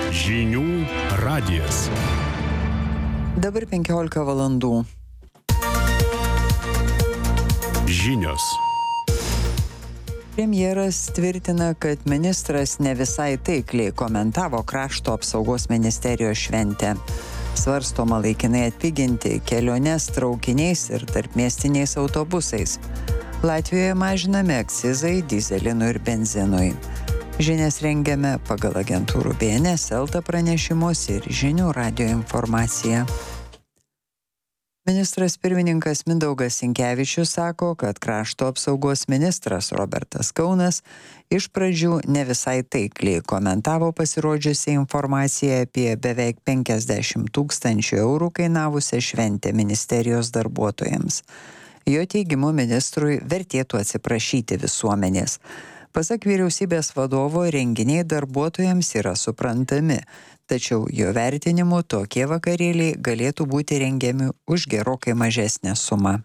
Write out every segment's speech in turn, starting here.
Žinių radijas. Dabar 15 valandų. Žinios. Premjeras tvirtina, kad ministras ne visai taikliai komentavo krašto apsaugos ministerijos šventę. Svarstoma laikinai atpiginti keliones traukiniais ir tarpmiestiniais autobusais. Latvijoje mažinami akcizai dyzelinui ir benzinui. Žinias rengiame pagal agentūrų BNS, Elta pranešimus ir Žinių radijo informaciją. Ministras pirmininkas Mindaugas Sinkevičius sako, kad krašto apsaugos ministras Robertas Kaunas iš pradžių ne visai taikliai komentavo pasirodžiusią informaciją apie beveik 50 000 eurų kainavusią šventę ministerijos darbuotojams. Jo teigimu ministrui vertėtų atsiprašyti visuomenės. Pasak vyriausybės vadovo, renginiai darbuotojams yra suprantami, tačiau jo vertinimu tokie vakarėliai galėtų būti rengiami už gerokai mažesnę sumą.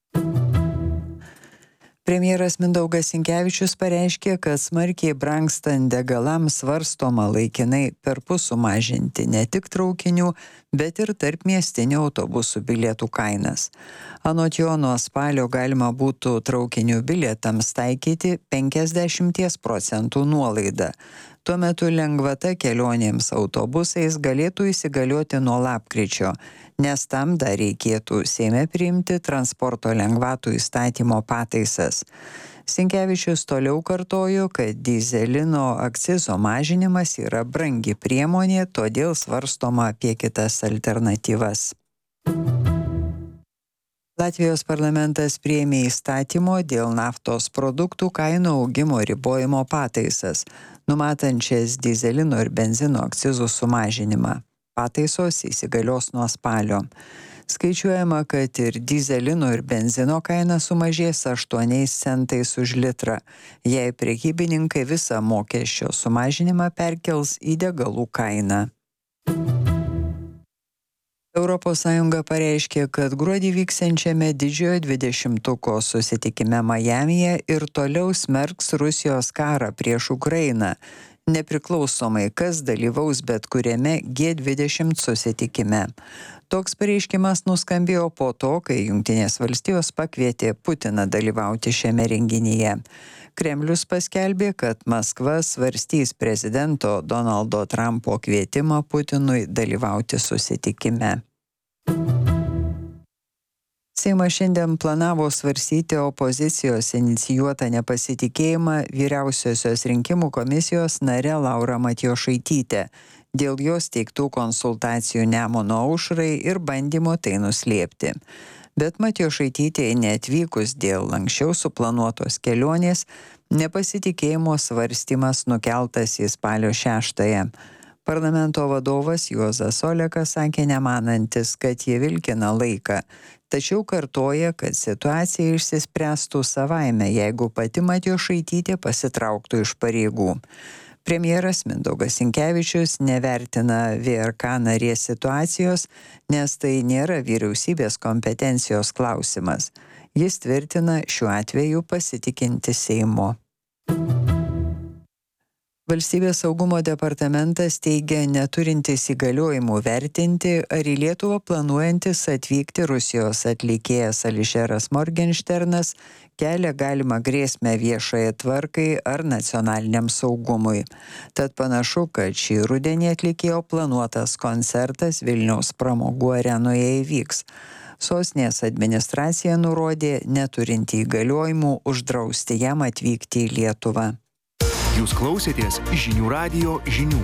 Premjeras Mindaugas Sinkevičius pareiškė, kad smarkiai brangstant degalams svarstoma laikinai perpus sumažinti ne tik traukinių, bet ir tarpmiestinių autobusų bilietų kainas. Anot jo, nuo spalio galima būtų traukinių bilietams taikyti 50% nuolaidą. Tuo metu lengvata kelionėms autobusais galėtų įsigalioti nuo lapkričio, nes tam dar reikėtų Seime priimti transporto lengvatų įstatymo pataisas. Sinkevičius toliau kartojo, kad dyzelino akcizo mažinimas yra brangi priemonė, todėl svarstoma apie kitas alternatyvas. Latvijos parlamentas priėmė įstatymo dėl naftos produktų kainų augimo ribojimo pataisas, numatančias dyzelino ir benzino akcizų sumažinimą. Pataisos įsigalios nuo spalio. Skaičiuojama, kad ir dyzelino ir benzino kaina sumažės 8 centais už litrą, jei prekybininkai visą mokesčio sumažinimą perkels į degalų kainą. ES pareiškė, kad gruodį vyksiančiame didžiojo 20-tuko susitikime Majamyje ir toliau smerks Rusijos karą prieš Ukrainą, nepriklausomai kas dalyvaus bet kuriame G20 susitikime. Toks pareiškimas nuskambėjo po to, kai Jungtinės valstijos pakvietė Putiną dalyvauti šiame renginyje. Kremlius paskelbė, kad Maskva svarstys prezidento Donaldo Trumpo kvietimą Putinui dalyvauti susitikime. Seimas šiandien planavo svarstyti opozicijos inicijuotą nepasitikėjimą Vyriausiosios rinkimų komisijos nare Laura Matjošaitytė dėl jos teiktų konsultacijų Nemuno aušrai ir bandymo tai nuslėpti. Bet Matjošaitytė neatvykus dėl anksčiau suplanuotos kelionės, nepasitikėjimo svarstymas nukeltas į spalio 6-ąją. Parlamento vadovas Juozas Olekas sakė nemanantis, kad jie vilkina laiką, tačiau kartoja, kad situacija išsispręstų savaime, jeigu pati Matjošaitytė pasitrauktų iš pareigų. Premjeras Mindaugas Sinkevičius nevertina VRK narės situacijos, nes tai nėra vyriausybės kompetencijos klausimas. Jis tvirtina šiuo atveju pasitikinti Seimu. Valstybės saugumo departamentas teigia neturintis įgaliojimų vertinti, ar į Lietuvą planuojantis atvykti Rusijos atlikėjas Ališeras Morgenšternas kelia galimą grėsmę viešajai tvarkai ar nacionaliniam saugumui. Tad panašu, kad šį rudenį atlikėjo planuotas koncertas Vilniaus pramogų arenoje įvyks. Sostinės administracija nurodė neturinti įgaliojimų uždrausti jam atvykti į Lietuvą. Jūs klausėtės Žinių radijo žinių.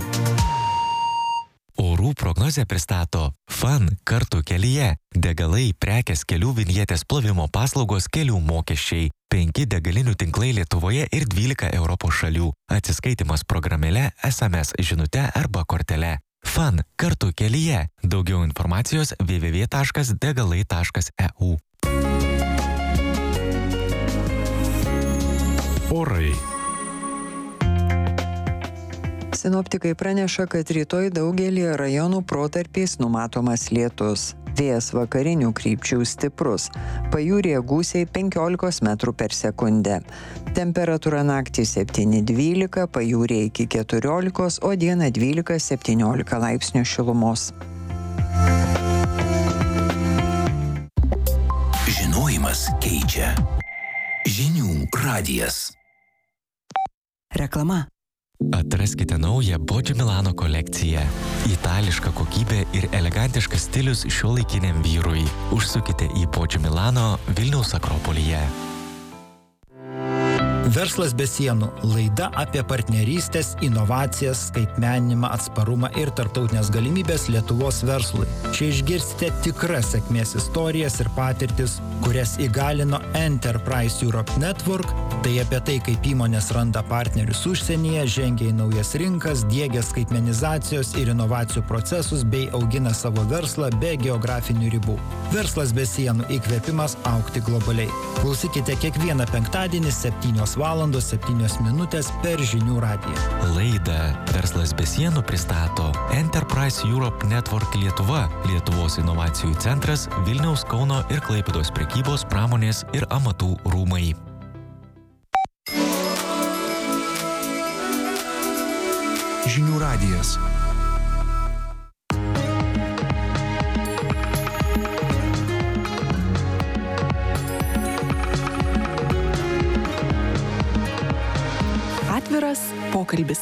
Orų prognozę pristato FAN kartu kelyje. Degalai, prekės, kelių vinjetės plovimo paslaugos, kelių mokesčiai. 5 degalinių tinklai Lietuvoje ir 12 Europos šalių. Atsiskaitimas programėle, SMS žinute arba kortele. FAN kartu kelyje. Daugiau informacijos www.degalai.eu. Orai. Sinoptikai praneša, kad rytoj daugelį rajonų protarpiais numatomas lietus. Vėjas vakarinių krypčių stiprus, pajūryje gūsiai 15 metrų per sekundę. Temperatūra naktį 7-12, pajūryje iki 14, o dieną 12-17 laipsnių šilumos. Žinojimas keičia. Žinių radijas. Reklama. Atraskite naują Boggio Milano kolekciją. Itališka kokybė ir elegantiškas stilius šiuolaikiniam vyrui. Užsukite į Boggio Milano Vilniaus Akropolyje. Verslas be sienų – laida apie partnerystės, inovacijas, skaitmeninimą, atsparumą ir tarptautinės galimybės Lietuvos verslui. Čia išgirsite tikras sėkmės istorijas ir patirtis, kurias įgalino Enterprise Europe Network, tai apie tai, kaip įmonės randa partnerius užsienyje, žengia į naujas rinkas, diegia skaitmenizacijos ir inovacijų procesus bei augina savo verslą be geografinių ribų. Verslas be sienų – įkvėpimas augti globaliai. Klausykite kiekvieną penktadienį 7:07 per Žinių radiją. Laidą Verslas be sienų pristato Enterprise Europe Network Lietuva, Lietuvos inovacijų centras, Vilniaus, Kauno ir Klaipėdos prekybos, pramonės ir amatų rūmai. Žinių radijas. Atviras pokalbis.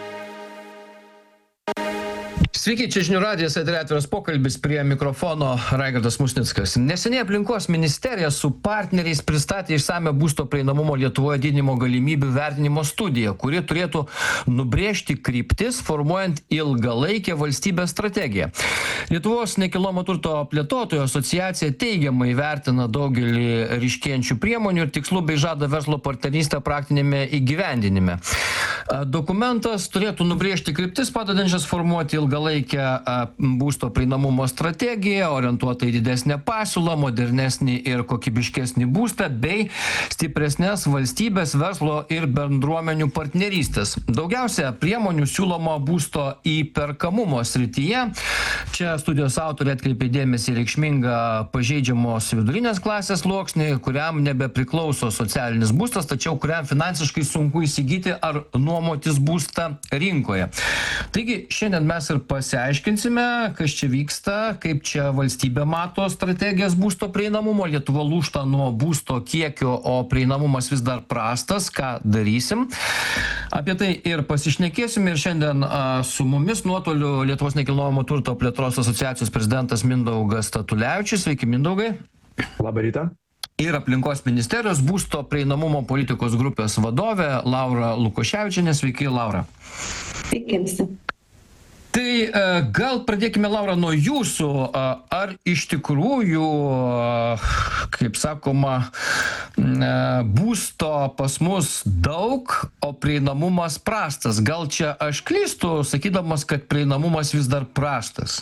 Sveiki, čia Žinių radijas, eteryje Atviras pokalbis, prie mikrofono Raigardas Musnickas. Neseniai aplinkos ministerija su partneriais pristatė išsamią būsto prieinamumo Lietuvoje didinimo galimybių vertinimo studiją, kuri turėtų nubrėžti kryptis, formuojant ilgalaikę valstybės strategiją. Lietuvos nekilnojamo turto plėtotojų asociacija teigiamai vertina daugelį ryškėjančių priemonių ir tikslų bei žada verslo partnerystę praktinėme įgyvendinime. Dokumentas turėtų nubrėžti kryptis, padedančias formuoti ilgalaikę būsto prieinamumo strategiją, orientuotą į didesnę pasiūlą, modernesnį ir kokybiškesnį būstą bei stipresnės valstybės, verslo ir bendruomenių partnerystės. Daugiausia priemonių siūloma būsto įperkamumo srityje. Čia studijos autoriai atkreipė dėmesį į reikšmingą pažeidžiamos vidurinės klasės sluoksnį, kuriam nebepriklauso socialinis būstas, tačiau kuriam finansiškai sunku įsigyti ar nuomotis būstą rinkoje. Taigi šiandien mes ir pasiaiškinsime, kas čia vyksta, kaip čia valstybė mato strategijas būsto prieinamumo. Lietuva lūžta nuo būsto kiekio, o prieinamumas vis dar prastas. Ką darysim? Apie tai ir pasišnekėsim. Ir šiandien su mumis nuotoliu Lietuvos nekilnojamo turto plėtros asociacijos prezidentas Mindaugas Statulevičius. Sveiki, Mindaugai. Labą rytą. Ir aplinkos ministerijos būsto prieinamumo politikos grupės vadovė Laura Lukoševičienė. Sveiki, Laura. Sveiki visi. Tai gal pradėkime, Laura, nuo jūsų. Ar iš tikrųjų, kaip sakoma, būsto pas mus daug, o prieinamumas prastas? Gal čia aš klystu, sakydamas, kad prieinamumas vis dar prastas?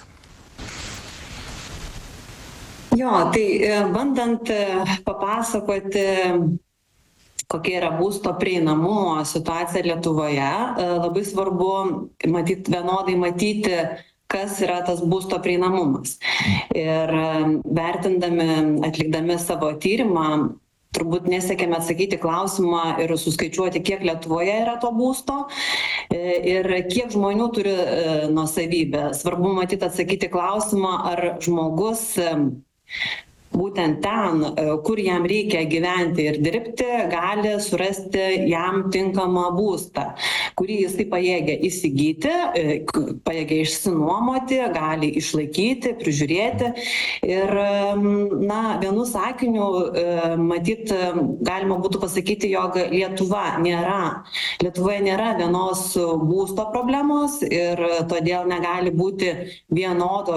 Jo, tai bandant papasakoti, kokia yra būsto prieinamumo situacija Lietuvoje, labai svarbu vienodai matyti, kas yra tas būsto prieinamumas. Ir vertindami, atlikdami savo tyrimą, turbūt nesiekėme atsakyti klausimą ir suskaičiuoti, kiek Lietuvoje yra to būsto ir kiek žmonių turi nuosavybę. Svarbu matyti atsakyti klausimą, ar žmogus būtent ten, kur jam reikia gyventi ir dirbti, gali surasti jam tinkamą būstą, kurį jis tai pajėgia įsigyti, pajėgia išsinuomoti, gali išlaikyti, prižiūrėti. Ir, vienu sakiniu, matyt, galima būtų pasakyti, jog Lietuvoje nėra vienos būsto problemos ir todėl negali būti vieno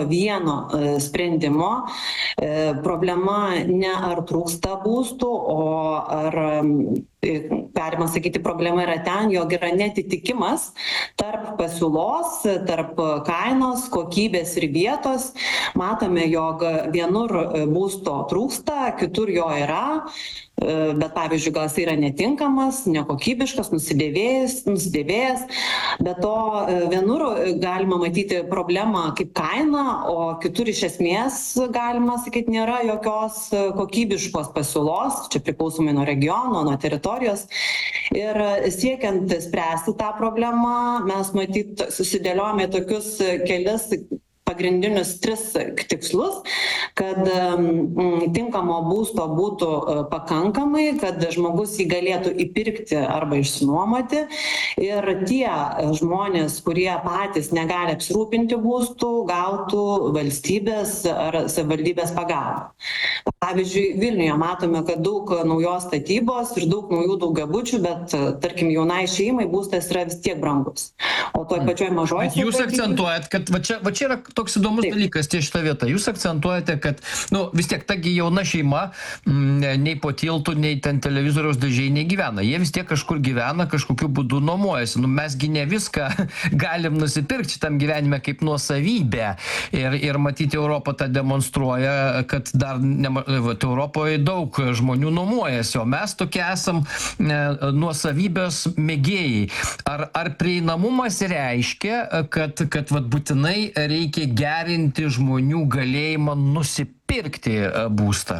sprendimo. Problema ne ar trūksta būstų, o ar galima sakyti, problema yra ten, jog yra netitikimas tarp pasiūlos, tarp kainos, kokybės ir vietos. Matome, jog vienur būsto trūksta, kitur jo yra, bet pavyzdžiui, gal jis yra netinkamas, nekokybiškas, nusidėvėjęs, bet to vienur galima matyti problemą kaip kaina, o kitur iš esmės galima sakyti, nėra jokios kokybiškos pasiūlos, čia priklausomai nuo regiono, nuo teritorijos. Ir siekiant spręsti tą problemą, mes matyt susidėliojame tokius kelis pagrindinius 3 tikslus, kad tinkamo būsto būtų pakankamai, kad žmogus jį galėtų įpirkti arba išsinuomoti ir tie žmonės, kurie patys negali apsirūpinti būstų, gautų valstybės ar savivaldybės pagalbą. Pavyzdžiui, Vilniuje matome, kad daug naujos statybos ir daug naujų daugiabučių, bet tarkim jaunai šeimai būstas yra vis tiek brangus. O toj pačioj mažoj... Jūs akcentuojat, kad va čia yra toks įdomus dalykas ties šitą vietą. Jūs akcentuojate, kad vis tiek tagi jauna šeima nei po tiltų, nei ten televizoriaus dėžiai negyvena. Jie vis tiek kažkur gyvena, kažkokiu būdu nuomojasi. Mesgi ne viską galim nusipirkti šitam gyvenime kaip nuosavybę. Ir matyti, Europą tą demonstruoja, kad dar Europoje daug žmonių nuomojasi, o mes tokie esam nuosavybės mėgėjai. Ar prieinamumas reiškia, kad būtinai reikia gerinti žmonių galėjimą nusipirkti būstą?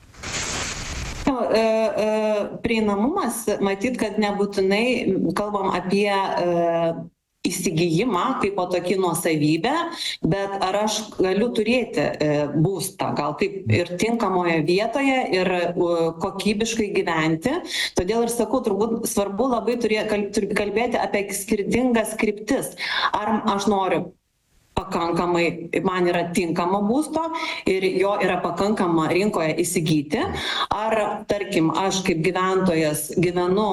Prieinamumas, matyt, kad nebūtinai kalbam apie įsigijimą kaip po tokį nuosavybę, bet ar aš galiu turėti būstą, gal taip ir tinkamoje vietoje ir kokybiškai gyventi. Todėl ir sakau, turbūt svarbu labai kalbėti apie skirtingas kryptis. Ar aš noriu pakankamai, man yra tinkamo būsto ir jo yra pakankama rinkoje įsigyti, ar, tarkim, aš kaip gyventojas gyvenu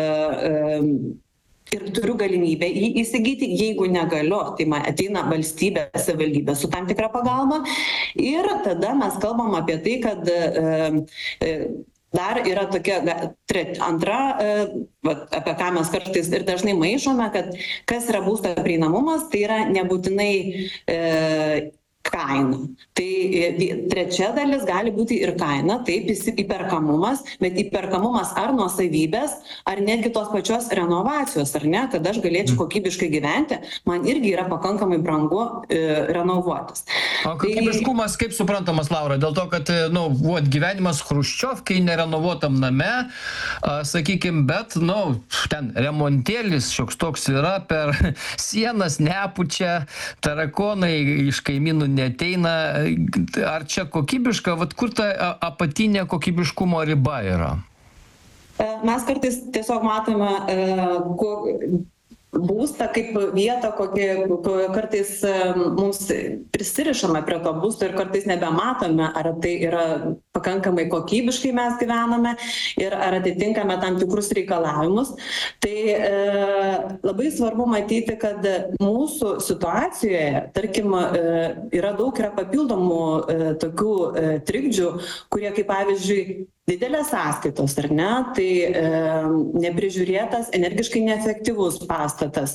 ir turiu galimybę jį įsigyti, jeigu negaliu, tai man ateina valstybė, savivaldybė su tam tikra pagalba ir tada mes kalbam apie tai, kad dar yra tokia antra, apie ką mes kartais ir dažnai maišome, kad kas yra būsto prieinamumas, tai yra nebūtinai kaina. Tai trečia dalis gali būti ir kaina, taip, įperkamumas, bet įperkamumas ar nuosavybės, ar netgi tos pačios renovacijos, ar ne, kad aš galėčiau kokybiškai gyventi, man irgi yra pakankamai brangu renovuotis. O kokybiškumas kaip suprantamas, Laura? Dėl to, kad gyvenimas chruščiovkai nerenovuotam name, sakykim, bet, ten remontėlis šioks toks yra, per sienas nepučia, tarakonai iš kaimynų neteina. Ar čia kokybiška? Kur ta apatinė kokybiškumo riba yra? Mes kartais tiesiog matome būstą kaip vietą, kartais mums prisirišame prie to būsto ir kartais nebematome, ar tai yra pakankamai kokybiškai mes gyvename ir ar atitinkame tam tikrus reikalavimus. Tai labai svarbu matyti, kad mūsų situacijoje, tarkim, yra papildomų tokių trikdžių, kurie kaip pavyzdžiui didelės sąskaitos, ar ne, tai neprižiūrėtas, energiškai neefektyvus pastatas.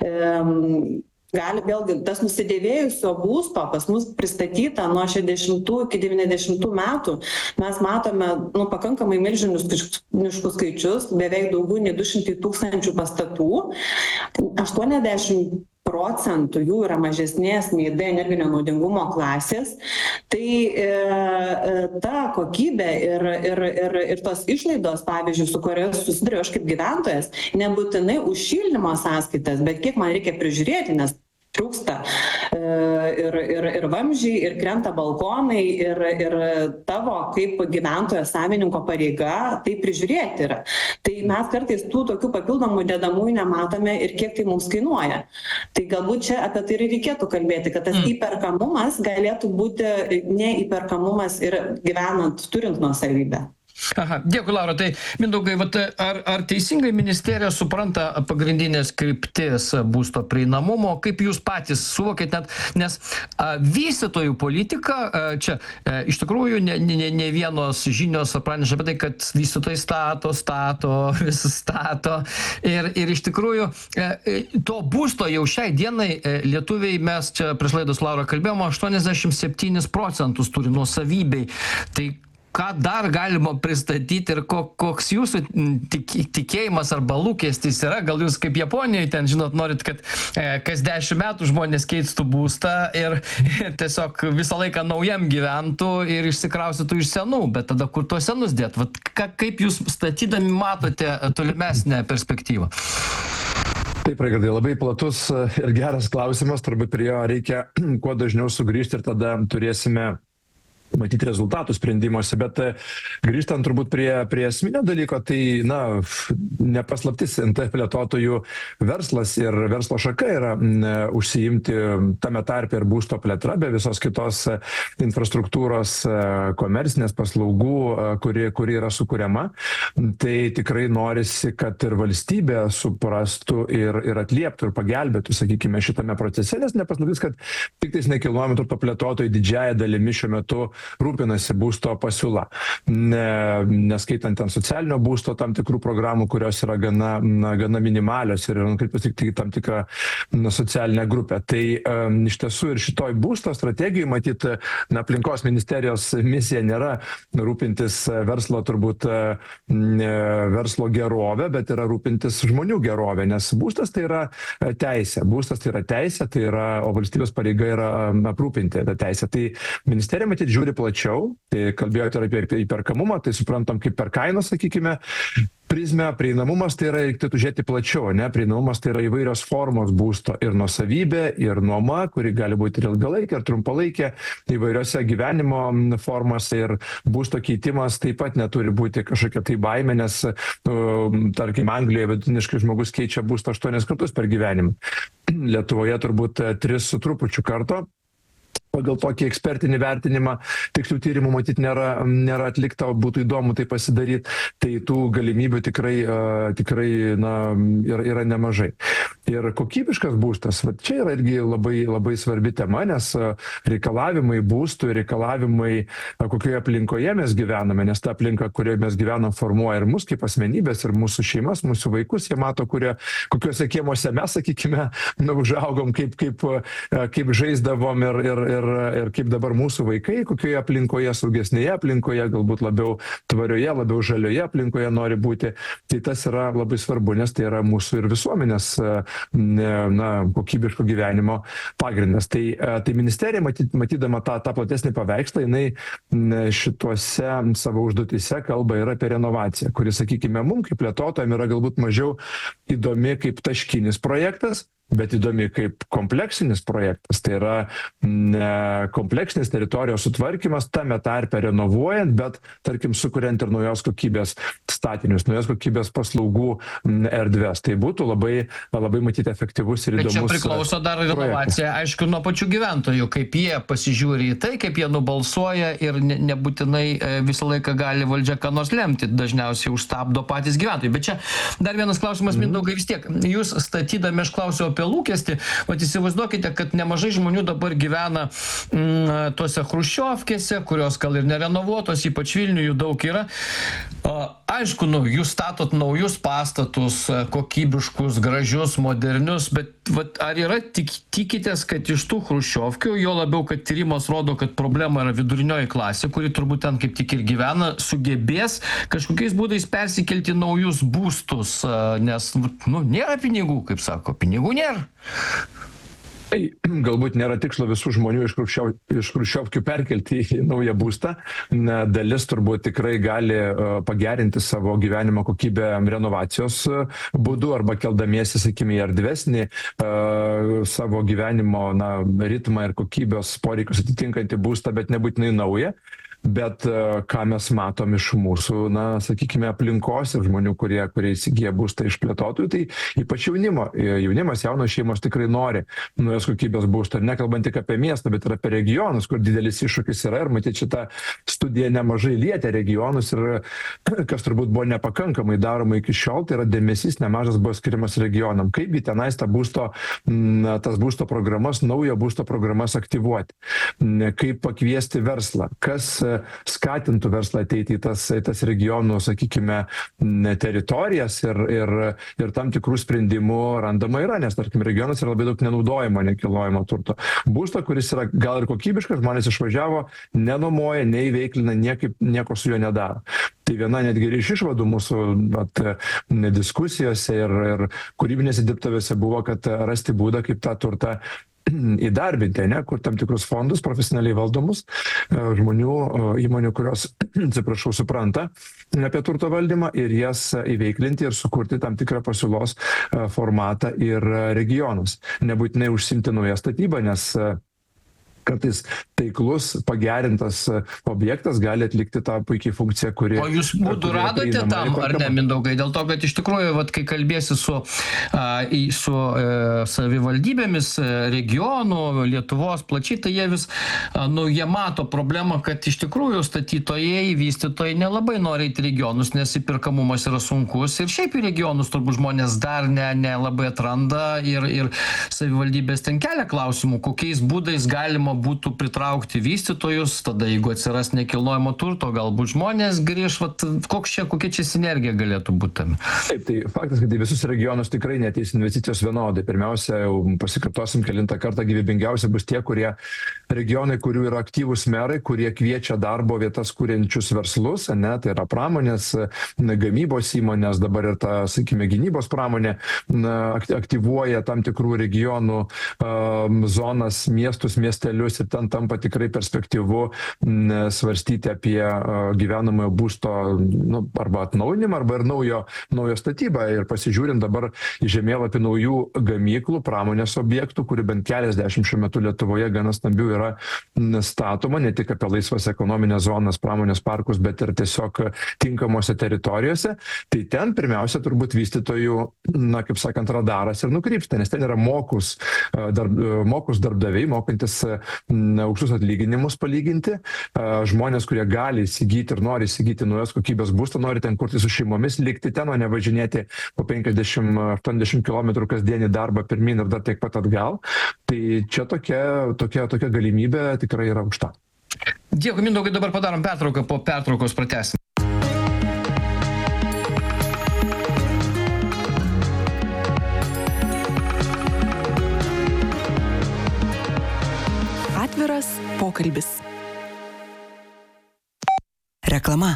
Gali vėlgi tas nusidėvėjusio būsto pas mus pristatyta nuo 60 iki 90 metų. Mes matome pakankamai milžiniškus skaičius, beveik daugiau nei 200 000 pastatų. 80% jų yra mažesnės nei D energinio naudingumo klasės. Tai ta kokybė ir tos išlaidos, pavyzdžiui, su kuriomis susiduriu aš kaip gyventojas, nebūtinai už šildymo sąskaitas, bet kiek man reikia prižiūrėti, nes trūksta ir vamzdžiai, ir krenta balkonai, ir tavo kaip gyventojo savininko pareiga tai prižiūrėti yra. Tai mes kartais tų tokių papildomų dedamųjų nematome ir kiek tai mums kainuoja. Tai galbūt čia apie tai ir reikėtų kalbėti, kad tas įperkamumas galėtų būti neįperkamumas ir gyvenant, turint nuosavybę. Aha, dėkui, Laura. Tai, Mindaugai, ar teisingai ministerija supranta pagrindinės kryptis būsto prieinamumo, kaip jūs patys suvokėt, nes vystytojų politika, čia iš tikrųjų ne vienos žinios praneša apie tai, kad vystytojai vis stato ir iš tikrųjų to būsto jau šiai dienai lietuviai, mes čia prieš laidos Laura kalbėjome, 87% turi nuosavybei. Tai ką dar galima pristatyti ir koks jūsų tikėjimas arba lūkestis yra? Gal jūs kaip Japonijoje ten, žinot, norit, kad kas 10 metų žmonės keistų būstą ir tiesiog visą laiką naujam gyventų ir išsikraustytų iš senų, bet tada kur tuos senus dėt? Kaip jūs statydami matote tolimesnę perspektyvą? Taip, Raigardai, labai platus ir geras klausimas, turbūt prie jo reikia kuo dažniau sugrįžti ir tada turėsime matyti rezultatų sprendimuose, bet grįžtant turbūt prie esminio dalyko, tai, nepaslaptis NT plėtotojų verslas ir verslo šaka yra užsiimti tame tarpe ir būsto plėtra, be visos kitos infrastruktūros, komercinės paslaugų, kuri yra sukuriama. Tai tikrai norisi, kad ir valstybė suprastų ir atlieptų ir pagelbėtų, sakykime, šitame procese, nes nepaslaptis, kad tik tais nekilnojamo turto plėtotojai didžiąją dalimi šiuo metu rūpinasi būsto pasiūla, neskaitant ten socialinio būsto tam tikrų programų, kurios yra gana minimalios ir nukreiptos tik tam tikrą socialinę grupę. Tai iš tiesų ir šitoj būsto strategijoje matyti, aplinkos ministerijos misija nėra rūpintis verslo gerovę, bet yra rūpintis žmonių gerovę, nes būstas tai yra teisė, o valstybės pareiga yra aprūpinti tą teisę. Tai ministerija matyti žiūri plačiau, tai kalbėjote apie įperkamumą, tai suprantam kaip per kainą, sakykime, prizmę, prieinamumas tai yra, reikėtų žiūrėti plačiau, prieinamumas tai yra įvairios formos būsto ir nuosavybė, ir nuoma, kuri gali būti ir ilgalaikė, ir trumpalaikė, įvairiose gyvenimo formose ir būsto keitimas taip pat neturi būti kažkokia tai baimė, nes, tarkim, Anglijoje vidutiniškai žmogus keičia būstą 8 kartus per gyvenimą. Lietuvoje turbūt 3 su trupučiu karto. Pagal tokį ekspertinį vertinimą, tikslių tyrimų matyti nėra atlikta, būtų įdomu tai pasidaryti, tai tų galimybių tikrai yra nemažai. Ir kokybiškas būstas, čia yra irgi labai svarbi tema, nes reikalavimai būstų, reikalavimai kokioje aplinkoje mes gyvename, nes ta aplinka, kurioje mes gyvenam, formuoja ir mus kaip asmenybės, ir mūsų šeimas, mūsų vaikus, jie mato, kokiuose kiemuose mes, sakykime, užaugom, kaip žaisdavom ir kaip dabar mūsų vaikai, kokioje aplinkoje, saugesnėje aplinkoje, galbūt labiau tvarioje, labiau žalioje aplinkoje nori būti. Tai tas yra labai svarbu, nes tai yra mūsų ir visuomenės kokybiško gyvenimo pagrindas. Tai ministerija, matydama tą platesnį paveikslą, jinai šituose savo užduotyse kalba ir apie renovaciją, kuri, sakykime, mums kaip plėtotojams yra galbūt mažiau įdomi kaip taškinis projektas, bet įdomi kaip kompleksinis projektas. Tai yra kompleksinis teritorijos sutvarkymas, tame tarpe renovuojant, bet, tarkim, sukuriant ir naujos kokybės statinius, naujos kokybės paslaugų erdves. Tai būtų labai matyti efektyvus ir įdomus projektas. Bet čia priklauso dar renovacija, aišku, nuo pačių gyventojų, kaip jie pasižiūri į tai, kaip jie nubalsuoja ir nebūtinai visą laiką gali valdžia ką nors lemti, dažniausiai užstabdo patys gyventojai. Bet čia dar vienas klausimas, Mindaugai, vis tiek. Jūs statydami, aš klausiau apie lūkestį, įsivaizduokite, kad nemažai žmonių dabar gyvena tuose chruščiovkėse, kurios gal ir nerenovuotos, ypač Vilniuje jų daug yra. Aišku, jūs statot naujus pastatus, kokybiškus, gražius, modernius, bet ar yra tikitės, kad iš tų chruščiovkių, jo labiau, kad tyrimas rodo, kad problema yra vidurinioji klasė, kuri turbūt ten kaip tik ir gyvena, sugebės kažkokiais būdais persikelti naujus būstus, nes nėra pinigų, kaip sako, pinigų nėra. Tai galbūt nėra tikslo visų žmonių iš chruščiovkių perkelti į naują būstą. Dalis turbūt tikrai gali pagerinti savo gyvenimo kokybę renovacijos būdu arba keldamiesi, sakykime, į erdvesnį savo gyvenimo ritmą ir kokybės poreikius atitinkantį būstą, bet nebūtinai naują. bet ką mes matom iš mūsų, sakykime, aplinkos ir žmonių, kurie įsigyja būstą iš plėtotojų, tai ypač jaunimas, jaunos šeimos tikrai nori naujos kokybės būstą. Ir nekalbant tik apie miestą, bet ir apie regionus, kur didelis iššūkis yra. Ir matyti, šitą studiją nemažai lietė regionus ir kas turbūt buvo nepakankamai daroma iki šiol, tai yra dėmesys nemažas buvo skiriamas regionam. Kaipgi tenais tas būsto programas, naujo būsto programas aktyvuoti, kaip pakviesti verslą, kas skatintų verslą ateiti į tas regionų, sakykime, teritorijas ir tam tikrų sprendimų randama yra, nes, tarkim, regionas yra labai daug nenaudojimo nekilnojamo turto. Būsto, kuris yra gal ir kokybiškas, žmonės išvažiavo, nenuomoja, neįveiklina, nieko su juo nedaro. Tai viena netgi iš išvadų mūsų diskusijose ir kūrybinėse dirbtuvėse buvo, kad rasti būdą, kaip tą turtą įdarbinti, kur tam tikrus fondus profesionaliai valdomus žmonių, įmonių, kurios, supranta apie turto valdymą ir jas įveiklinti ir sukurti tam tikrą pasiūlos formatą ir regionus. Nebūtinai užsimti naują statybą, nes kartais taiklus, pagerintas objektas gali atlikti tą puikiai funkciją, kuri... O jūs būdų radote tam, ar ne, Mindaugai? Dėl to, kad iš tikrųjų, kai kalbėsi su savivaldybėmis, regionų, Lietuvos plačiai, tai jie vis, jie mato problemą, kad iš tikrųjų statytojai, vystytojai nelabai nori eiti regionus, nes įperkamumas yra sunkus ir šiaip į regionus turbūt žmonės dar nelabai atranda ir savivaldybės ten kelia klausimų, kokiais būdais galima būtų pritraukti vystytojus, tada jeigu atsiras nekilnojamo turto, galbūt žmonės grįš, kokia čia sinergija galėtų būti tam? Taip, tai faktas, kad į visus regionus tikrai neateis investicijos vienodai. Pirmiausia, jau pasikartosim kelintą kartą, gyvybingiausia bus tie, regionai, kurių yra aktyvūs merai, kurie kviečia darbo vietas kuriančius verslus, tai yra pramonės, gamybos įmonės, dabar ir ta, sakykime, gynybos pramonė aktyvuoja tam tikrų regionų zonas, miestus, miestelius ir ten tampa tikrai perspektyvu svarstyti apie gyvenamojo būsto arba atnaujinimą, arba ir naujo statybą. Ir pasižiūrint dabar į žemėlapį naujų gamyklų, pramonės objektų, kurių bent keliasdešimt šiuo metu Lietuvoje gana stambių yra statoma, ne tik apie laisvas ekonominės zonas, pramonės parkus, bet ir tiesiog tinkamose teritorijose. Tai ten pirmiausia turbūt vystytojų, kaip sakant, radaras ir nukrypsta, nes ten yra mokus darbdaviai, mokantis aukštus atlyginimus palyginti. Žmonės, kurie gali įsigyti ir nori įsigyti naujos kokybės būstą, nori ten kurti su šeimomis, likti ten, o ne važinėti po 50-80 km kasdienį darbą pirmin ir dar tiek pat atgal. Tai čia tokia galimybė tikrai yra aukšta. Dėkui, Mindaugai, dabar padarom pertrauką, po pertraukos pratęsim. Atviras pokalbis. Reklama.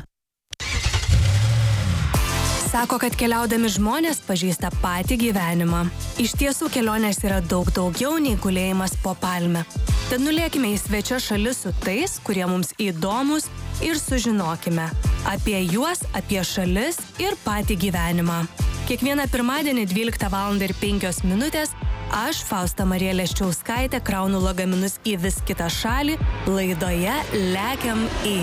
Sako, kad keliaudami žmonės pažįsta patį gyvenimą. Iš tiesų kelionės yra daug daugiau nei gulėjimas po palme. Tad nulėkime į svečias šalis su tais, kurie mums įdomus ir sužinokime apie juos, apie šalis ir patį gyvenimą. Kiekvieną pirmadienį 12:05 aš, Fausta Marija Leščiauskaitė, kraunu lagaminus į vis kitą šalį laidoje Lekiam į.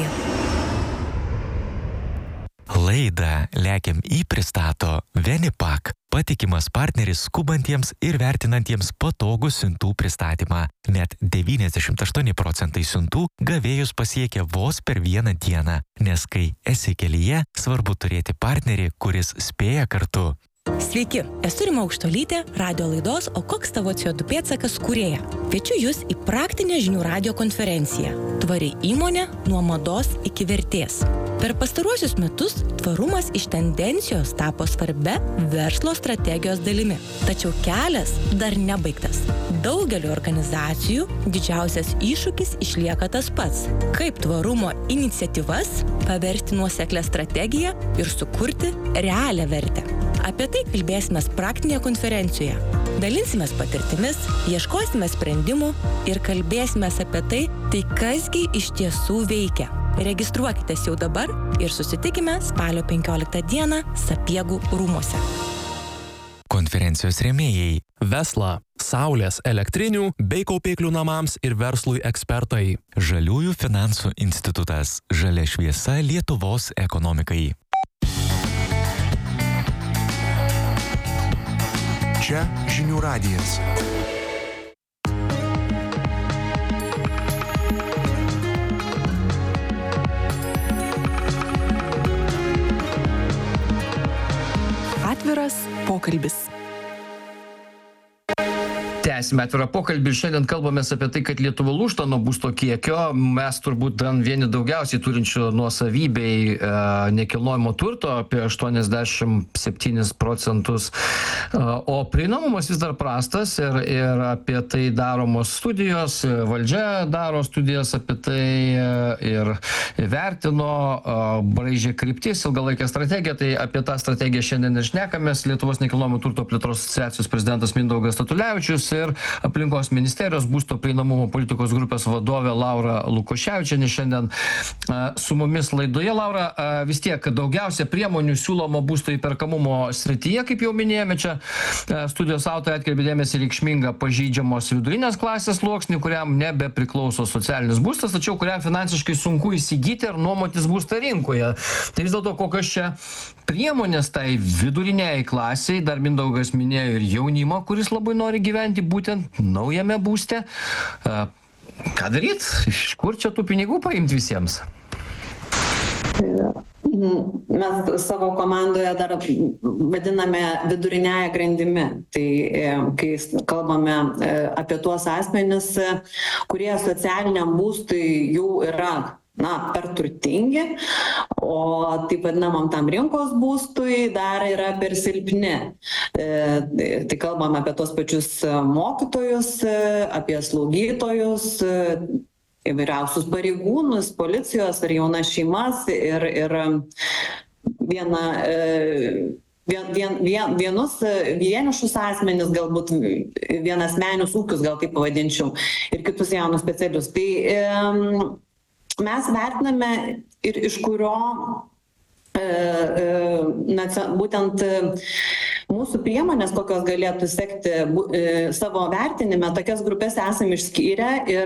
Laidą Lekiam į pristato Venipak, patikimas partneris skubantiems ir vertinantiems patogų siuntų pristatymą. Net 98% siuntų gavėjus pasiekia vos per vieną dieną, nes kai esi kelyje, svarbu turėti partnerį, kuris spėja kartu. Sveiki, esu Rima Aukštuolytė, radio laidos O koks tavo CO2 pėdsakas kūrėja. Kviečiu jūs į praktinę žinių radijo konferenciją Tvari įmonė nuo mados iki vertės. Per pastaruosius metus tvarumas iš tendencijos tapo svarbia verslo strategijos dalimi. Tačiau kelias dar nebaigtas. Daugeliu organizacijų didžiausias iššūkis išlieka tas pats. Kaip tvarumo iniciatyvas paversti nuoseklią strategiją ir sukurti realią vertę. Apie tai kalbėsime praktinėje konferencijoje. Dalinsimės patirtimis, ieškosime sprendimų ir kalbėsime apie tai kasgi iš tiesų veikia. Registruokitės jau dabar ir susitikime spalio 15 dieną Sapiegų rūmuose. konferencijos rėmėjai. Vesla, saulės elektrinių bei kaupiklių namams ir verslui ekspertai. Žaliųjų finansų institutas. Žalia šviesa Lietuvos ekonomikai. Čia žinių radijas. Atviras pokalbis. Tęsime atvirą pokalbį ir šiandien kalbamės apie tai, kad Lietuva lūžta nuo būsto kiekio. Mes turbūt vieni daugiausiai turinčių nuosavybei nekilnojamo turto, apie 87%, o prieinamumas vis dar prastas ir apie tai daromos studijos, valdžia daro studijas apie tai ir vertino, braižė kryptis, ilgalaikę strategiją, tai apie tą strategiją šiandien ir šnekamės. Lietuvos nekilnojamo turto plėtros asociacijos prezidentas Mindaugas Statulevičius ir aplinkos ministerijos būsto prieinamumo politikos grupės vadovė Laura Lukoševičienė šiandien su mumis laidoje. Laura, vis tiek daugiausia priemonių siūloma būsto įperkamumo srityje, kaip jau minėjome, čia studijos autoriai atkreipė dėmesį reikšmingą pažeidžiamos vidurinės klasės sluoksnį, kuriam nebepriklauso socialinis būstas, tačiau kuriam finansiškai sunku įsigyti ar nuomotis būstą rinkoje. Tai vis dėlto kokios čia priemonės tai viduriniai klasiai, dar Mindaugas minėjo ir jaunimą, kuris labai nori gyventi būtent naujame būste. Ką daryt? Iš kur čia tų pinigų paimti visiems? Mes savo komandoje dar vadiname viduriniąją grandimi. Tai kai kalbame apie tuos asmenis, kurie socialiniam būstui jau yra per turtingi, o taip vadinamam tam rinkos būstui dar yra per silpni. Tai kalbame apie tos pačius mokytojus, apie slaugytojus, įvairiausius pareigūnus, policijos ar jaunas šeimas ir vienus vienišus asmenis, galbūt vienasmenius ūkius, gal taip pavadinčiau, ir kitus jaunus specialius. Tai mes vertiname ir iš kurio būtent mūsų priemonės, kokios galėtų sekti savo vertinime, tokias grupės esame išskyrę ir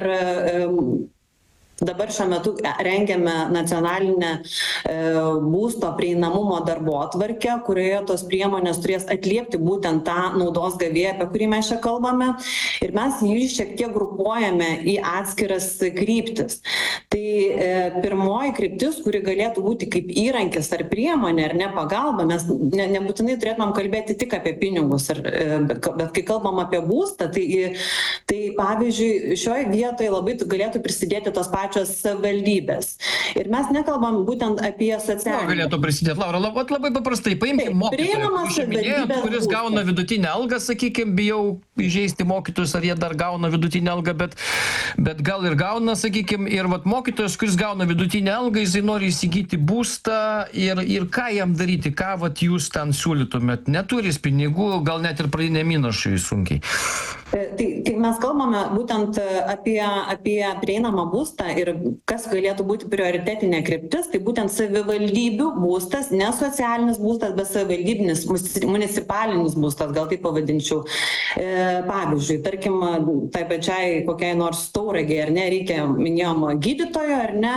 dabar šiuo metu rengiame nacionalinę būsto prieinamumo darbotvarkę, kurioje tos priemonės turės atliepti būtent tą naudos gavėją, apie kurį mes čia kalbame. Ir mes jį šiek tiek grupuojame į atskiras kryptis. Tai pirmoji kryptis, kuri galėtų būti kaip įrankis ar priemonė ar ne pagalba, mes nebūtinai turėtumėm kalbėti tik apie pinigus, bet kai kalbam apie būstą, tai pavyzdžiui, šioje vietoje labai galėtų prisidėti tos pačios savivaldybės. Ir mes nekalbam būtent apie socialinį. Galėtų prisidėti, Laura, labai paprastai, paimkim mokytoją, kuris gauna vidutinę algą, sakykime, bijau įžeisti mokytojus, ar jie dar gauna vidutinę algą, bet gal ir gauna, sakykime, ir mokytojas, kuris gauna vidutinę algą, jisai nori įsigyti būstą ir ką jam daryti, ką jūs ten siūlytumėt, neturis pinigų, gal net ir pradinėm įnašui sunkiai. Tai mes kalbame būtent apie prieinamą būstą ir kas galėtų būti prioritetinė kryptis, tai būtent savivaldybių būstas, ne socialinis būstas, bet savivaldybinis, municipalinis būstas, gal taip pavadinčiau. Pavyzdžiui, tarkim, tai pačiai kokiai nors Tauragei, ar ne, reikia, minėjom, gydytojo, ar ne,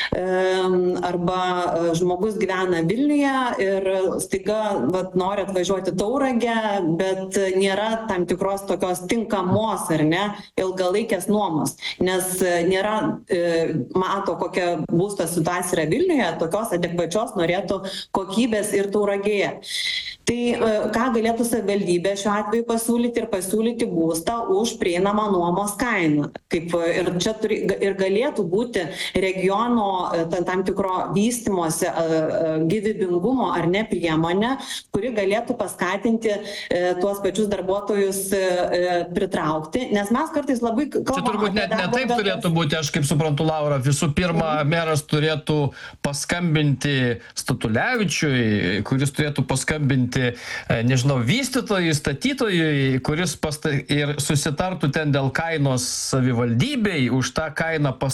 arba žmogus gyvena Vilniuje ir staiga nori atvažiuoti Tauragę, bet nėra tam tikros tokios tinkamos, ar ne, ilgalaikės nuomos, nes nėra, mato, kokia būsto situacija yra Vilniuje, tokios adekvačios norėtų kokybės ir Tauragėje. Tai ką galėtų savivaldybė šiuo atveju pasiūlyti būstą už prieinamą nuomos kainą. Ir čia ir galėtų būti regiono tam tikro vystymosi gyvybingumo ar ne priemonė, kuri galėtų paskatinti tuos pačius darbuotojus pritraukti, nes mes kartais labai kalbame. Čia turbūt net ne taip turėtų būti, aš kaip suprantu, Laura, visų pirma, meras turėtų paskambinti Statulevičiui, kuris turėtų paskambinti, nežinau, vystytojui, statytojui, kuris ir susitartų ten dėl kainos savivaldybei, už tą kainą pastatytų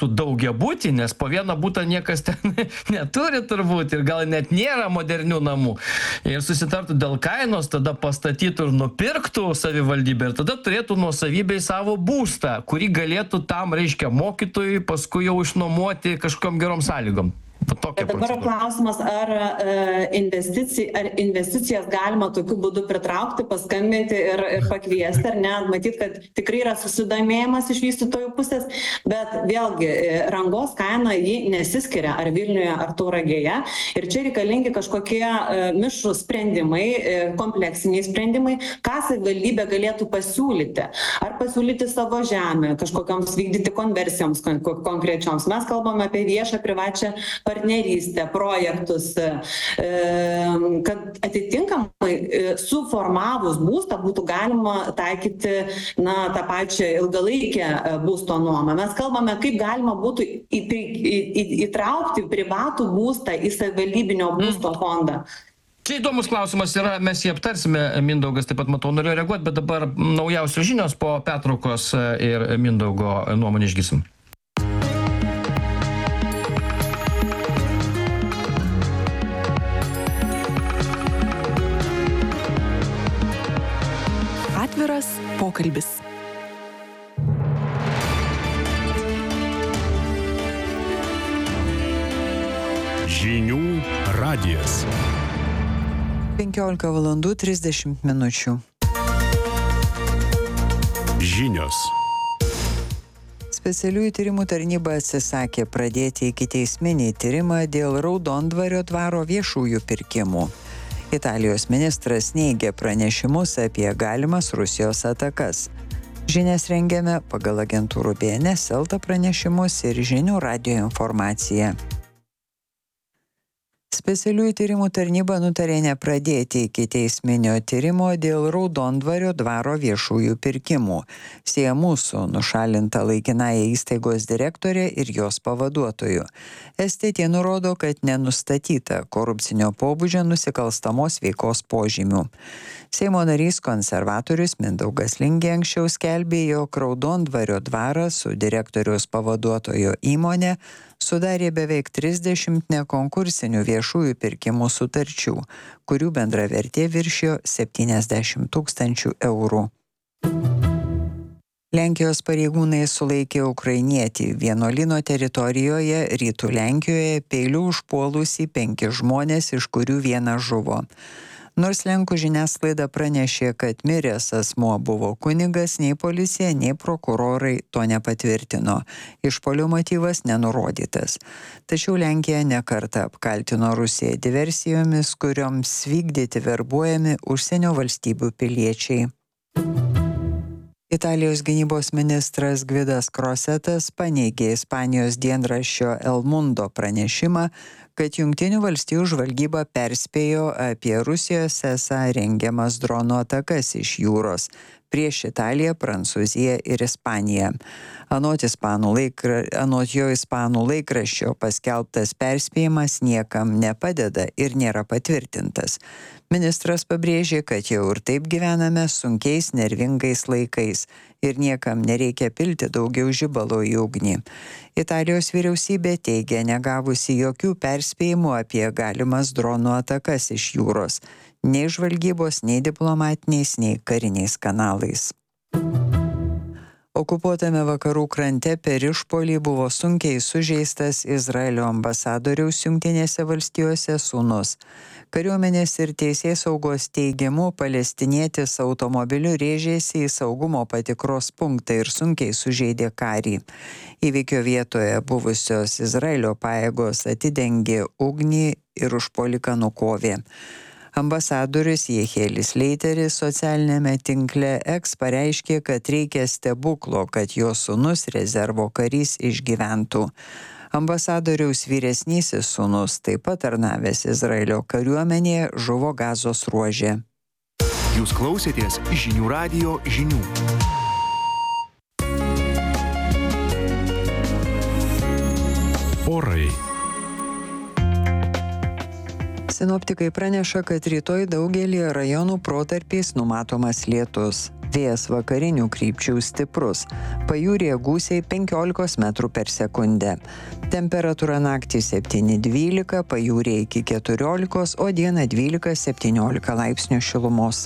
statytų daugiabutį, nes po vieną butą niekas ten neturi turbūt ir gal net nėra modernių namų. Ir susitartų dėl kainos, tada pastatytų ir nupirktų savivaldybę ir tada turėtų nuosavybei savo būstą, kurį galėtų tam, reiškia, mokytojui paskui jau išnuomoti kažkokiom gerom sąlygom. Dabar klausimas, ar investicijas galima tokiu būdu pritraukti, paskambinti ir pakviesti, ar ne? Matyt, kad tikrai yra susidomėjimas iš vystytojų pusės, bet vėlgi rangos kaina ji nesiskiria ar Vilniuje, ar Tauragėje. Ir čia reikalingi kažkokie mišrūs sprendimai, kompleksiniai sprendimai, ką savivaldybė galėtų pasiūlyti. Ar pasiūlyti savo žemę, kažkokiams vykdyti konversijoms konkrečioms. Mes kalbame apie viešą, privačią partnerystę, projektus, kad atitinkamai suformavus būstą būtų galima taikyti tą pačią ilgalaikę būsto nuomą. Mes kalbame, kaip galima būtų įtraukti privatų būstą į savivaldybinio būsto fondą. Čia įdomus klausimas yra, mes jį aptarsime, Mindaugas taip pat, matau, norėjo reaguoti, bet dabar naujausios žinios po pertraukos ir Mindaugo nuomonę išgirsim. Atviras pokalbis. Žinių radijas. 15 valandų 30 minučių. Žinios. Specialiųjų tyrimų tarnyba atsisakė pradėti ikiteisminį tyrimą dėl Raudondvario dvaro viešųjų pirkimų. Italijos ministras neigia pranešimus apie galimas Rusijos atakas. Žinias rengiame pagal agentūrų BNS Elta pranešimus ir Žinių radijo informaciją. Specialiųjų tyrimų tarnyba nutarė nepradėti ikiteisminio tyrimo dėl Raudondvario dvaro viešųjų pirkimų, siejamų su nušalinta laikinąja įstaigos direktorė ir jos pavaduotoju. STT nurodo, kad nenustatyta korupcinio pobūdžio nusikalstamos veikos požymių. Seimo narys konservatorius Mindaugas Lingė anksčiau skelbė, jog Raudondvario dvarą su direktoriaus pavaduotojo įmonė sudarė beveik 30 nekonkursinių viešųjų pirkimų sutarčių, kurių bendra vertė viršijo 70 000 eurų. Lenkijos pareigūnai sulaikė ukrainietį vienuolyno teritorijoje rytų Lenkijoje peiliu užpuolusį 5 žmonės, iš kurių 1 žuvo. Nors lenkų žiniasklaida pranešė, kad miręs asmuo buvo kunigas, nei policija, nei prokurorai to nepatvirtino. Išpuolio motyvas nenurodytas. Tačiau Lenkija nekartą apkaltino Rusiją diversijomis, kurioms vykdyti verbuojami užsienio valstybių piliečiai. Italijos gynybos ministras Gvidas Krosetas paneigė Ispanijos dienraščio El Mundo pranešimą, kad Jungtinių valstijų žvalgyba perspėjo apie Rusijos esą rengiamas dronų atakas iš jūros prieš Italiją, Prancūziją ir Ispaniją. Anot jo ispanų laikraščio paskelbtas perspėjimas niekam nepadeda ir nėra patvirtintas. Ministras pabrėžė, kad jau ir taip gyvename sunkiais, nervingais laikais ir niekam nereikia pilti daugiau žibalo į ugnį. Italijos vyriausybė teigia negavusi jokių perspėjimų apie galimas dronų atakas iš jūros, nei žvalgybos, nei diplomatiniais, nei kariniais kanalais. Okupuotame vakarų krante per išpuolį buvo sunkiai sužeistas Izraelio ambasadoriaus Jungtinėse valstijose sūnus. Kariuomenės ir teisėsaugos teigimu palestinietis automobiliu rėžėsi į saugumo patikros punktą ir sunkiai sužeidė karį. Įvykio vietoje buvusios Izraelio pajėgos atidengė ugnį ir užpuoliką nukovė. Ambasadorius Jehielis Leiteris socialinėme tinkle X pareiškė, kad reikia stebuklo, kad jo sūnus rezervo karys išgyventų. Ambasadoriaus vyresnysis sūnus, taip pat tarnavęs Izraelio kariuomenėje, žuvo Gazos ruože. Jūs klausėtės Žinių radijo žinių. Orai. Sinoptikai praneša, kad rytoj daugelį rajonų protarpiais numatomas lietus. Vėjas vakarinių krypčių stiprus. Pajūryje gūsiai 15 metrų per sekundę. Temperatūra naktį 7-12, pajūryje iki 14, o dieną 12-17 laipsnių šilumos.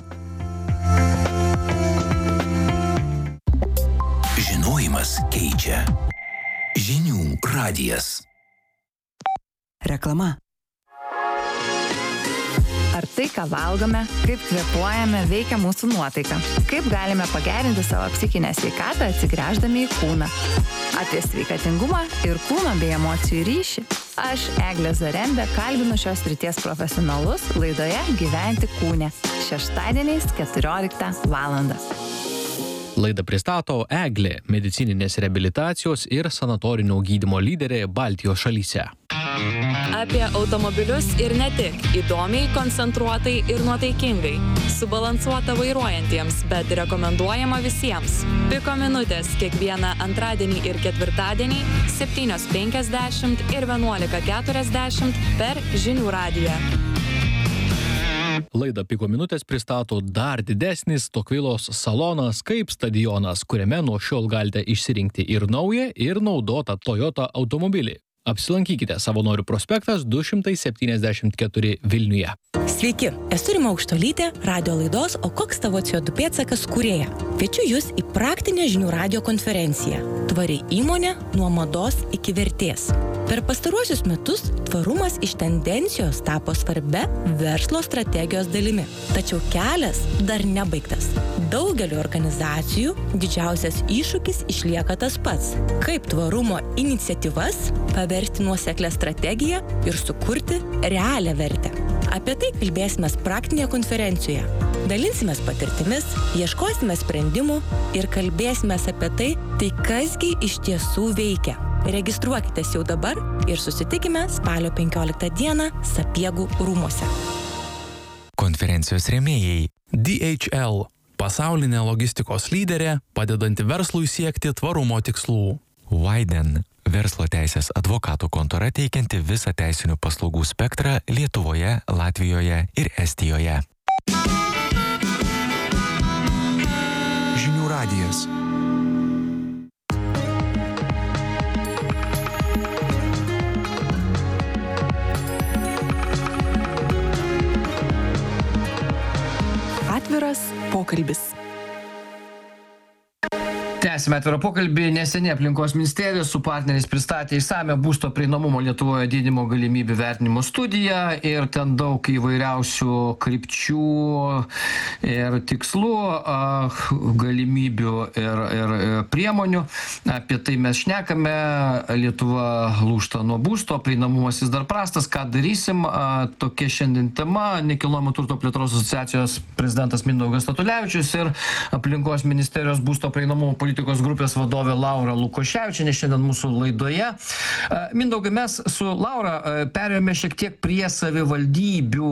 Žinojimas keičia. Žinių radijas. Reklama. Ar tai, ką valgome, kaip kvėpuojame, veikia mūsų nuotaiką? Kaip galime pagerinti savo psichinę sveikatą, atsigręždami į kūną? Apie sveikatingumą ir kūno bei emocijų ryšį. Aš, Eglė Zarembė, kalbinu šios srities profesionalus laidoje Gyventi kūne. Šeštadieniais 14 val. Laidą pristato Eglė, medicininės reabilitacijos ir sanatorinio gydymo lyderė Baltijos šalyse. Apie automobilius ir ne tik. Įdomiai, koncentruotai ir nuotaikingai. Subalansuota vairuojantiems, bet rekomenduojama visiems. Piko minutės kiekvieną antradienį ir ketvirtadienį 7:50 ir 11:40 per Žinių radiją. Laidą Piko minutės pristato dar didesnis Tokvilos salonas kaip stadionas, kuriame nuo šiol galite išsirinkti ir naują, ir naudotą Toyota automobilį. Apsilankykite Savanorių prospektas 274 Vilniuje. Sveiki, esu Rima Aukštuolytė, radio laidos O koks tavo CO2 pėdsakas kūrėja. Kviečiu jūs į praktinę Žinių radijo konferenciją. Tvari įmonė nuo mados iki vertės. Per pastaruosius metus tvarumas iš tendencijos tapo svarbia verslo strategijos dalimi. Tačiau kelias dar nebaigtas. Daugeliu organizacijų didžiausias iššūkis išlieka tas pats. Kaip tvarumo iniciatyvas paversti nuoseklę strategiją ir sukurti realią vertę. Apie tai kalbėsime praktinėje konferencijoje. Dalinsimės patirtimis, ieškosime sprendimų ir kalbėsime apie tai kasgi iš tiesų veikia. Registruokitės jau dabar ir susitikime spalio 15 dieną Sapiegų rūmuose. Konferencijos rėmėjai DHL – pasaulinė logistikos lyderė, padedanti verslui siekti tvarumo tikslų. Widen – verslo teisės advokatų kontora teikianti visą teisinių paslaugų spektrą Lietuvoje, Latvijoje ir Estijoje. Žinių radijas. Atviras pokalbis. Tęsime atvirą pokalbį. Neseniai aplinkos ministerija su partneriais pristatė išsamią būsto prieinamumo Lietuvoje didinimo galimybių vertinimo studiją ir ten daug įvairiausių krypčių ir tikslų, galimybių ir priemonių. Apie tai mes šnekame. Lietuva lūžta nuo būsto, prieinamumas vis dar prastas. Ką darysim? Tokia šiandien tema. Nekilnojamo turto plėtros asociacijos prezidentas Mindaugas Statulevičius ir aplinkos ministerijos būsto prieinamumo politikos grupės vadovė Laura Lukoševičienė šiandien mūsų laidoje. Mindaugai, mes su Laura perėjome šiek tiek prie savivaldybių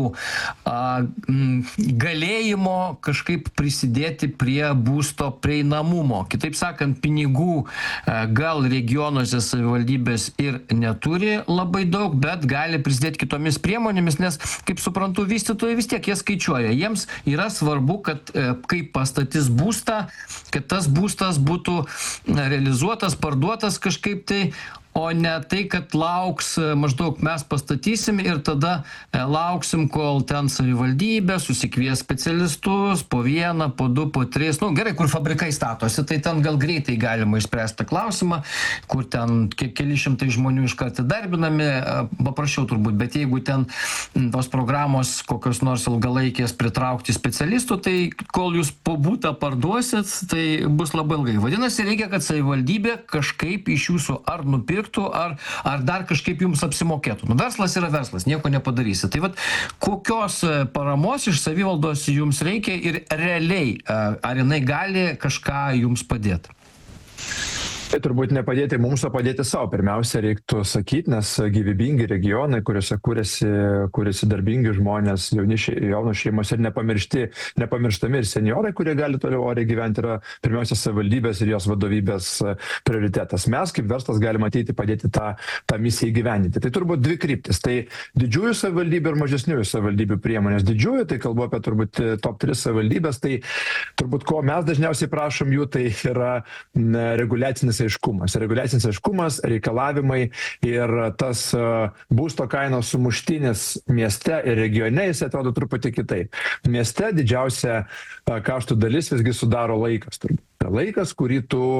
galėjimo kažkaip prisidėti prie būsto prieinamumo. Kitaip sakant, pinigų gal regionuose savivaldybės ir neturi labai daug, bet gali prisidėti kitomis priemonėmis, nes, kaip suprantu, vystytojai vis tiek jie skaičiuoja. Jiems yra svarbu, kad kai pastatys būstą, kad tas būstas būtų realizuotas, parduotas kažkaip tai, o ne tai, kad lauks maždaug mes pastatysim ir tada lauksim, kol ten savivaldybė susikvies specialistus po vieną, po du, po tris. Nu, gerai, kur fabrikai statosi, tai ten gal greitai galima išspręsti klausimą, kur ten keli šimtai žmonių iškart įdarbinami, paprasčiau turbūt, bet jeigu ten tos programos kokios nors ilgalaikės pritraukti specialistų, tai kol jūs po butą parduosit, tai bus labai ilgai. Vadinasi, reikia, kad savivaldybė kažkaip iš jūsų ar nupirktų, ar dar kažkaip jums apsimokėtų. Nu, verslas yra verslas, nieko nepadarysi. Tai vat, kokios paramos iš savivaldos jums reikia ir realiai, ar jinai gali kažką jums padėti? Tai turbūt nepadėti mums, o padėti savo. Pirmiausia, reiktų sakyti, nes gyvybingi regionai, kuriuose kūrėsi darbingi žmonės, jaunos šeimos ir nepamirštami ir seniorai, kurie gali toliau oriai gyventi, yra pirmiausia savivaldybės ir jos vadovybės prioritetas. Mes kaip verslas galime ateiti padėti tą misiją įgyvendinti. Tai turbūt dvi kryptis. Tai didžiųjų savivaldybių ir mažesniųjų savivaldybių priemonės. Didžiųjų, tai kalbu apie turbūt top 3 savivaldybės, tai turbūt ko mes dažniausiai prašom jų, tai yra reguliacinis aiškumas, reikalavimai ir tas būsto kainos sumuštinis mieste ir regione, jis atrodo truputį kitaip. Mieste didžiausia kaštų dalis visgi sudaro laikas turbūt. Laikas, kurį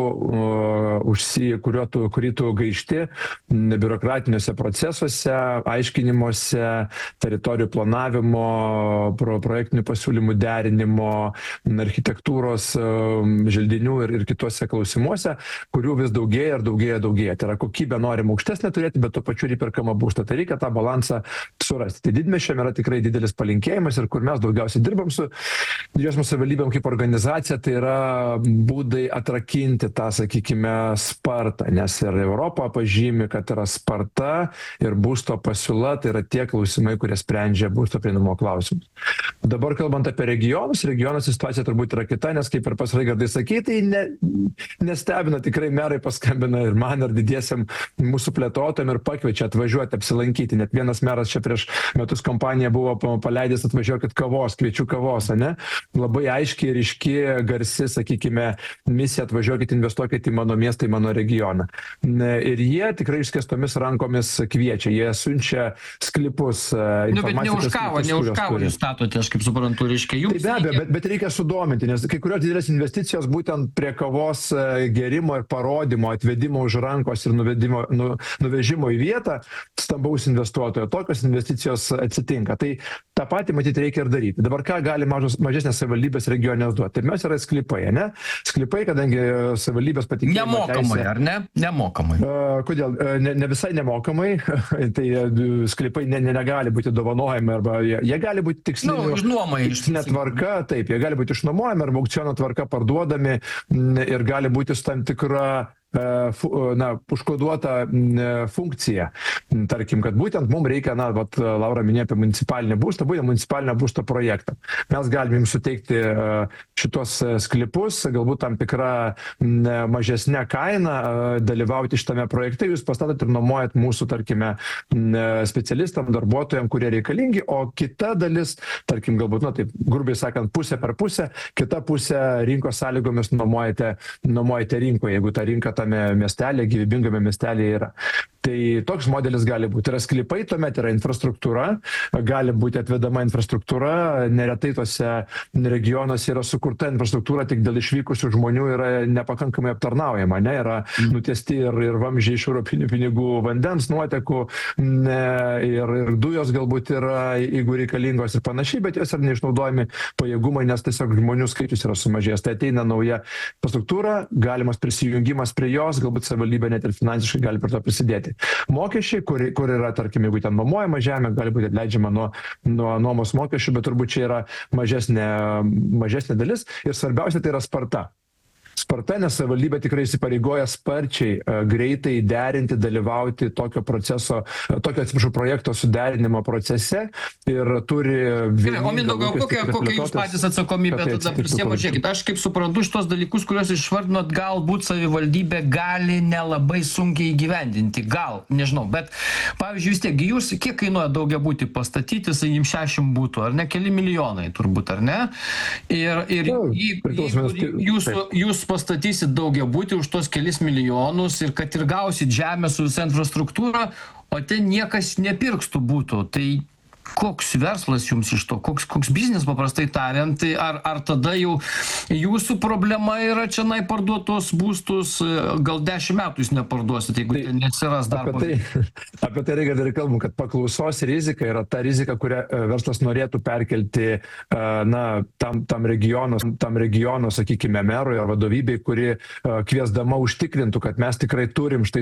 tu gaišti biurokratiniuose procesuose, aiškinimuose, teritorijų planavimo, projektinių pasiūlymų derinimo, architektūros, želdinių ir kituose klausimuose, kurių vis daugėja. Tai yra kokybė norima aukštesnė turėti, bet tuo pačiu ir įperkama būstą. Tai reikia tą balansą surasti. Tai didmiesčiam yra tikrai didelis palinkėjimas ir kur mes daugiausiai dirbam su didžiosiom savivaldybėm kaip organizacija, tai yra būdai atrakinti tą, sakykime, spartą, nes ir Europa pažymi, kad yra sparta ir būsto pasiūla, tai yra tie klausimai, kurie sprendžia būsto prieinamumo klausimus. Dabar kalbant apie regionus situacija turbūt yra kita, nes kaip ir pas Raigardai sakė, tai nestebina, tikrai merai paskambina ir man, ir didiesiam mūsų plėtotojam ir pakviečia atvažiuoti, apsilankyti. Net vienas meras čia prieš metus kompaniją buvo paleidęs atvažiuokit kavos, kviečiu kavos, ne? Labai aiškiai ir iški, garsi, sakykime, misija atvažiuokit, investuokit į mano miestą, į mano regioną. Ir jie tikrai išskėstomis rankomis kviečia, jie siunčia sklipus. Bet ne už kavą jūs statote, aš kaip suprantu, reiškia jums. Tai be abejo, bet reikia sudominti, nes kai kurios didelės investicijos būtent prie kavos gerimo ir parodymo, atvedimo už rankos ir nuvežimo į vietą stambaus investuotojo. Tokios investicijos atsitinka. Tai tą patį matyti reikia ir daryti. Dabar ką gali mažesnės savivaldybės regionės duoti? Pirmiausia yra sklypai, ne? Sklypai, kadangi savivaldybės patikėjimo nemokamai, ar ne? Nemokamai. Kodėl? Ne visai nemokamai. Tai sklypai negali būti dovanojami arba jie gali būti tikslinė tvarka, taip, jie gali būti išnuomojami arba aukciono tvarka parduodami ir gali būti su tam tikra užkoduota funkcija. Tarkim, kad būtent mums reikia, Laura minėjo apie municipalinį būstą, būtent municipalinio būsto projektą. Mes galime jums suteikti šitos sklipus, galbūt tam tikrą mažesnę kainą dalyvauti šitame projekte, jūs pastatot ir nuomojat mūsų, tarkime, specialistam, darbuotojam, kurie reikalingi, o kita dalis, tarkim, galbūt, taip, grubiai sakant, pusė per pusę, kita pusė rinkos sąlygomis nuomojate rinkoje, jeigu ta rinka tame miestelė, gyvybingame miestelėje yra. Tai toks modelis gali būti. Yra sklypai, tuomet yra infrastruktūra, gali būti atvedama infrastruktūra, neretai tose regionuose yra sukurta infrastruktūra, tik dėl išvykusių žmonių yra nepakankamai aptarnaujama, ne? Yra nutiesti ir vamzdžiai iš europinių pinigų vandens nuotekų, ir dujos galbūt yra, jeigu reikalingos ir panašiai, bet jos yra neišnaudojami pajėgumai, nes tiesiog žmonių skaičius yra sumažėjęs. Tai ateina nauja infrastruktūra, galimas prisijungimas prie jos, galbūt savivaldybė net ir finansiškai gali prie to prisidėti. Mokesčiai, kur yra, tarkim, jeigu ten nuomojama žemė, gali būti atleidžiama nuo nuomos mokesčių, bet turbūt čia yra mažesnė dalis ir svarbiausia tai yra sparta. Nes savivaldybė tikrai įsipareigoja sparčiai, greitai derinti, dalyvauti tokio projekto suderinimo procese ir turi... O Mindaugai, kokią jūs patys atsakomybę tada prisiema? Žiūrėkit, aš kaip suprantu šitos dalykus, kuriuos išvardinot, galbūt savivaldybė gali nelabai sunkiai įgyvendinti, nežinau, bet pavyzdžiui vis tiek, jūs kiek kainuoja daugiabutį pastatyti, jums 60 būtų, ar ne, keli milijonai turbūt, ar ne? Ir jūs pastatysit daugiabutį už tos kelis milijonus ir kad ir gausit žemę su visa infrastruktūra, o ten niekas nepirks tų būtų. Tai koks verslas jums iš to, koks biznis paprastai tariant, ar tada jau jūsų problema yra čia parduotos būstus, gal 10 metų jūs neparduosit, jeigu ten neatsiras darbo. Apie tai reikia dar kalbam, kad paklausos rizika yra ta rizika, kurią verslas norėtų perkelti tam regiono, sakykime, merui ar vadovybei, kuri kviesdama užtikrintų, kad mes tikrai turim štai